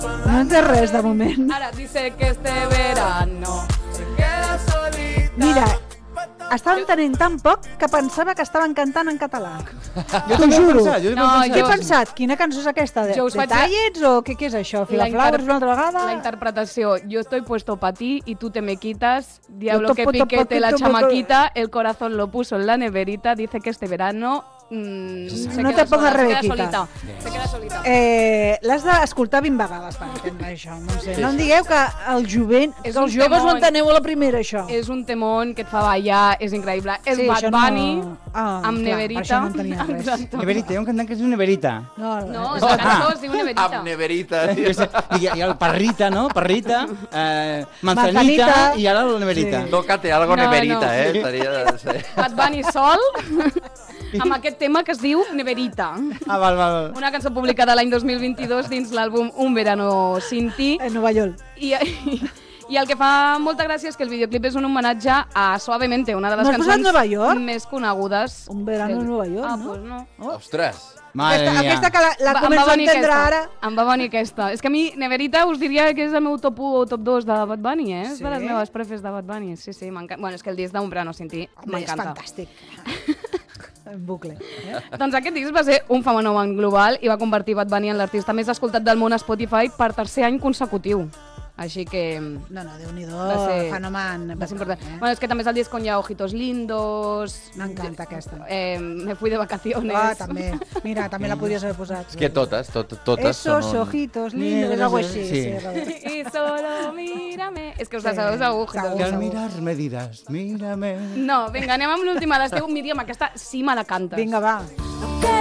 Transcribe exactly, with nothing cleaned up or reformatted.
No entès res de moment. Ara, dice que este verano se queda solita. Mira, estava entenent tan poc que pensava que estaven cantant en català. Jo T'ho també he juro. pensat, jo també No, he Què he pensat. pensat? Quina cançó és aquesta? De, Jo us de faig- Tallets o què, què és això? Filaflowers una altra vegada? La interpretació. Yo estoy puesto pa' ti y tú te me quitas. Diablo Yo que topo, topo, piquete la topo, chamaquita. El corazón lo puso en la neverita. Dice que este verano mm, se No queda te pongas sola, Rebequita. Se queda solita. Se queda solita. Eh, L'has d'escoltar vint vegades per entendre això. No, sé. No em digueu que el jovent, És que un els joves temón. ho enteneu a la primera, això. És un temón que et fa ballar, és increïble. És Sí, Bad això no- Bunny Ah, amb clar, neverita. per això no entenia res. Exacte. Neverita, hi ha un cantant que es diu Neverita. No, No, és la la cançó es diu neverita. Amb neverita. Jo sé, I, i el Parrita, no? Parrita, eh, manzanita, Manzanita. i ara la Neverita. Sí. Tócate algo No, neverita, no. eh? Estaria... Sí. Bad Bunny sol amb aquest tema que es diu Neverita. Ah, val, val. Una cançó publicada l'any dos mil vint-i-dos dins l'àlbum Un verano sin ti. En Nova York. I, i, I el que fa molta gràcia és que el videoclip és un homenatge a Suavemente, una de les No has posat cançons Nova York? més conegudes. Un verano del- en Nova York, ah, no? Pues no. Ostres. Madre Aquesta, mia. aquesta que la, la Va- em va començo a venir entendre aquesta. ara. Em va venir aquesta. És que a mi Neverita us diria que és el meu top u o top dos de Bad Bunny, eh? És Sí? de les meves prefes de Bad Bunny. Sí, sí, m'encanta. Bueno, és que el disc d'Un verano sin ti Home, és m'encanta. fantàstic. En bucle. Eh? Doncs aquest disc va ser un fenomen global i va convertir Bad Bunny en l'artista més escoltat del món a Spotify per tercer any consecutiu. Així que... No, no, Déu-n'hi-do, Va ser- fenomen. Va ser important. Eh? Bueno, és que també és el disc on hi ha Ojitos Lindos... M'encanta aquesta. Eh, me fui de vacaciones... Ah, també. Mira, també la podries haver posat. És que totes, tot, totes Esos són... Un... ojitos lindos, Negros, algo així. sí. Sí, Robert. Y solo mírame... És que us la Sí, sabeu segur, Ojitos segur. Que al Lindos. mirar me diràs, mírame. No, vinga, anem amb l'última d'estiu. Míriam, aquesta sí me la cantes. Vinga, va. Que